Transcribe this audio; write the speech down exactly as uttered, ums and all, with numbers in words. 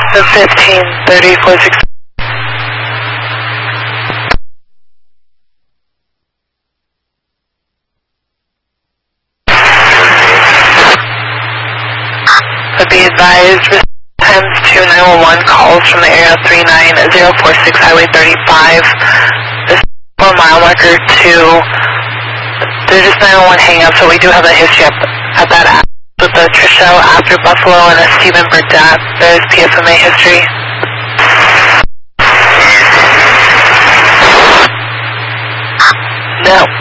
The fifteen thirty four six. Be advised, times two nine one one calls from the area three nine zero four six Highway thirty-five. This is for mile marker two. There's just nine one one hang up, so we do have a history up at that app with the Trisha after Buffalo and a Stephen Burdett. There's P F M A history. No.